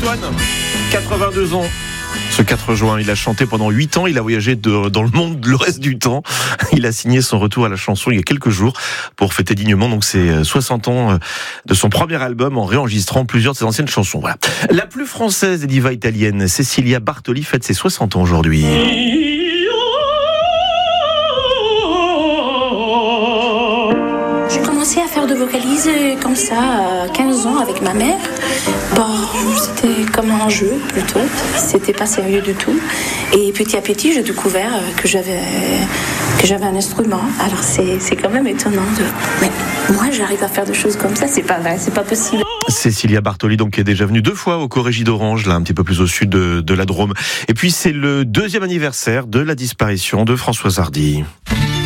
Antoine, 82 ans. Ce 4 juin, il a chanté pendant 8 ans, il a voyagé dans le monde le reste du temps. Il a signé son retour à la chanson il y a quelques jours pour fêter dignement donc ses 60 ans de son premier album en réenregistrant plusieurs de ses anciennes chansons. Voilà. La plus française des divas italiennes, Cecilia Bartoli, fête ses 60 ans aujourd'hui. J'ai commencé à faire de vocalises comme ça à 15 ans avec ma mère. C'était comme un jeu plutôt, c'était pas sérieux du tout. Et petit à petit, j'ai découvert que j'avais un instrument. Alors c'est quand même étonnant. Mais moi, j'arrive à faire des choses comme ça, c'est pas vrai, c'est pas possible. Cecilia Bartoli, donc, qui est déjà venue 2 fois au Corégie d'Orange, là, un petit peu plus au sud de la Drôme. Et puis, c'est le 2e anniversaire de la disparition de Françoise Hardy.